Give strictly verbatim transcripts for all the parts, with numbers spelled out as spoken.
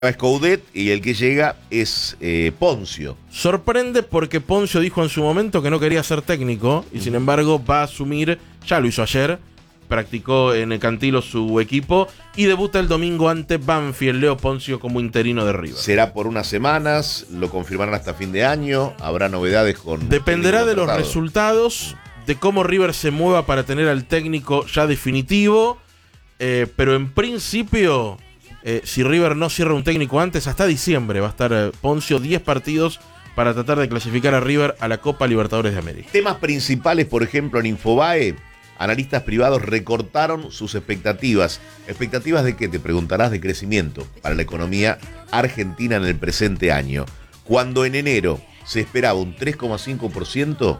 es Coudet y el que llega es eh, Poncio. Sorprende porque Poncio dijo en su momento que no quería ser técnico y uh-huh. sin embargo va a asumir, ya lo hizo ayer, practicó en el Cantilo su equipo y debuta el domingo ante Banfield, Leo Poncio como interino de River. Será por unas semanas, lo confirmarán hasta fin de año, habrá novedades con... Dependerá de los resultados, de cómo River se mueva para tener al técnico ya definitivo, eh, pero en principio... Eh, si River no cierra un técnico antes, hasta diciembre va a estar eh, Poncio diez partidos para tratar de clasificar a River a la Copa Libertadores de América. Temas principales, por ejemplo, en Infobae, analistas privados recortaron sus expectativas. ¿Expectativas de qué? Te preguntarás, de crecimiento para la economía argentina en el presente año. Cuando en enero se esperaba un tres coma cinco por ciento,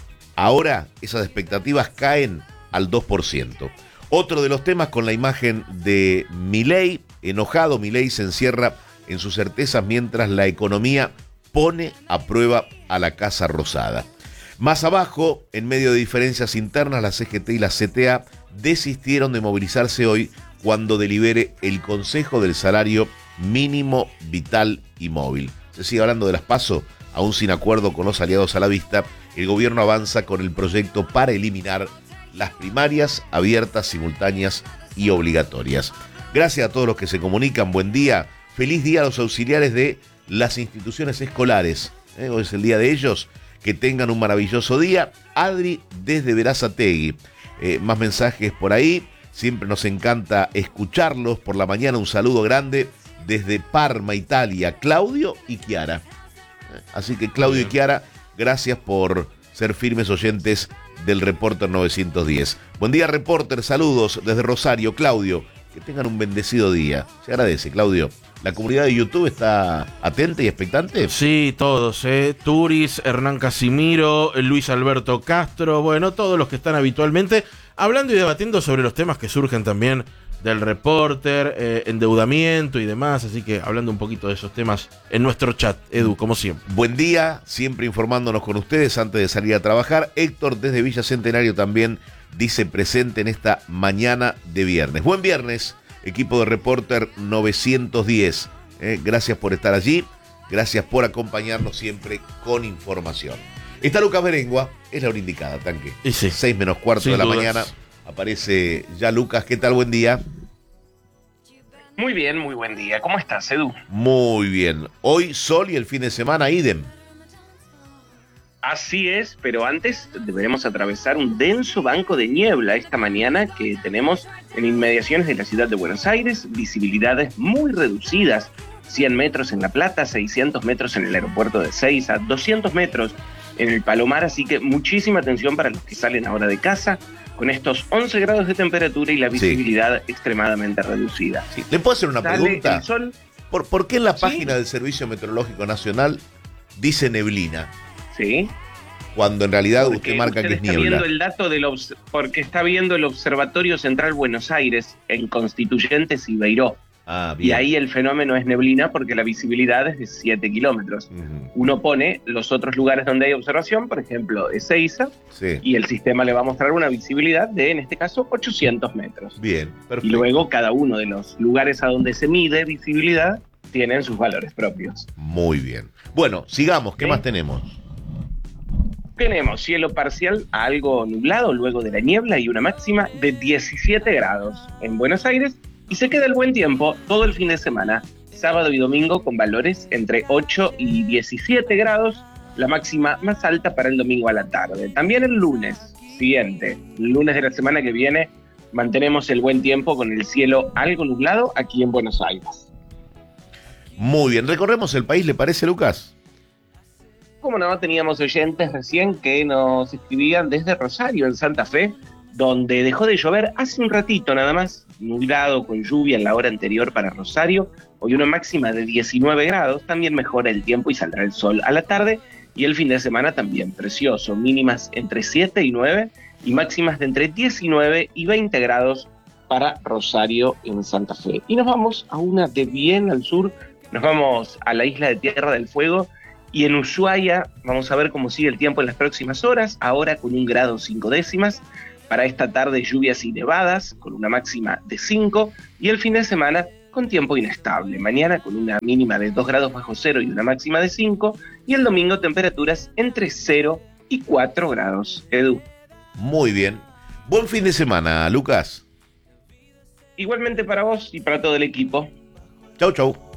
ahora esas expectativas caen al dos por ciento. Otro de los temas con la imagen de Milei. Enojado, Milei se encierra en sus certezas mientras la economía pone a prueba a la Casa Rosada. Más abajo, en medio de diferencias internas, la C G T y la C T A desistieron de movilizarse hoy cuando delibere el Consejo del Salario Mínimo Vital y Móvil. Se sigue hablando de las PASO, aún sin acuerdo con los aliados a la vista, el gobierno avanza con el proyecto para eliminar las primarias abiertas, simultáneas y obligatorias. Gracias a todos los que se comunican, buen día, feliz día a los auxiliares de las instituciones escolares, ¿eh? Hoy es el día de ellos, que tengan un maravilloso día. Adri desde Berazategui, eh, más mensajes por ahí, siempre nos encanta escucharlos por la mañana, un saludo grande desde Parma, Italia, Claudio y Chiara, ¿eh? Así que Claudio y Chiara, gracias por ser firmes oyentes del Reporter novecientos diez. Buen día, Reporter, saludos desde Rosario, Claudio. Que tengan un bendecido día. Se agradece, Claudio. ¿La comunidad de YouTube está atenta y expectante? Sí, todos, ¿eh? Turis, Hernán Casimiro, Luis Alberto Castro, bueno, todos los que están habitualmente hablando y debatiendo sobre los temas que surgen también del Reporter, eh, endeudamiento y demás, así que hablando un poquito de esos temas en nuestro chat, Edu, como siempre. Buen día, siempre informándonos con ustedes antes de salir a trabajar. Héctor desde Villa Centenario también dice presente en esta mañana de viernes. Buen viernes, equipo de Reporter novecientos diez. Eh, gracias por estar allí, gracias por acompañarnos siempre con información. Está Lucas Berengua, es la hora indicada, tanque. Y sí. Seis menos cuarto Sin de la dudas. mañana. Aparece ya Lucas. ¿Qué tal? Buen día. Muy bien, muy buen día. ¿Cómo estás, Edu? Muy bien. Hoy sol y el fin de semana idem. Así es, pero antes deberemos atravesar un denso banco de niebla esta mañana que tenemos en inmediaciones de la ciudad de Buenos Aires, visibilidades muy reducidas, cien metros en La Plata, seiscientos metros en el aeropuerto de Ezeiza, doscientos metros en el Palomar, así que muchísima atención para los que salen ahora de casa, con estos once grados de temperatura y la visibilidad sí. extremadamente reducida. Sí. ¿Le puedo hacer una Sale pregunta? El sol. ¿Por, ¿Por qué en la sí. página del Servicio Meteorológico Nacional dice neblina? Sí. Cuando en realidad porque usted marca usted que es está niebla. Viendo el dato del obs- porque está viendo el Observatorio Central Buenos Aires en Constituyentes y Beiró. Ah, bien. Y ahí el fenómeno es neblina porque la visibilidad es de siete kilómetros. Uh-huh. Uno pone los otros lugares donde hay observación, por ejemplo, Ezeiza, sí. y el sistema le va a mostrar una visibilidad de, en este caso, ochocientos metros. Bien, perfecto. Y luego cada uno de los lugares a donde se mide visibilidad tienen sus valores propios. Muy bien. Bueno, sigamos. ¿Qué ¿Sí? más tenemos? Tenemos cielo parcial a algo nublado luego de la niebla y una máxima de diecisiete grados en Buenos Aires. Y se queda el buen tiempo todo el fin de semana, sábado y domingo, con valores entre ocho y diecisiete grados, la máxima más alta para el domingo a la tarde. También el lunes siguiente, el lunes de la semana que viene, mantenemos el buen tiempo con el cielo algo nublado aquí en Buenos Aires. Muy bien, recorremos el país, ¿le parece, Lucas? Como no, teníamos oyentes recién que nos escribían desde Rosario, en Santa Fe, donde dejó de llover hace un ratito nada más, nublado con lluvia en la hora anterior para Rosario, hoy una máxima de diecinueve grados, también mejora el tiempo y saldrá el sol a la tarde, y el fin de semana también precioso, mínimas entre siete y nueve y máximas de entre diecinueve y veinte grados para Rosario en Santa Fe. Y nos vamos a una de bien al sur, nos vamos a la isla de Tierra del Fuego, y en Ushuaia vamos a ver cómo sigue el tiempo en las próximas horas, ahora con un grado cinco décimas, para esta tarde lluvias y nevadas, con una máxima de cinco, y el fin de semana con tiempo inestable. Mañana con una mínima de dos grados bajo cero y una máxima de cinco. Y el domingo temperaturas entre cero y cuatro grados. Edu. Muy bien. Buen fin de semana, Lucas. Igualmente para vos y para todo el equipo. Chau, chau.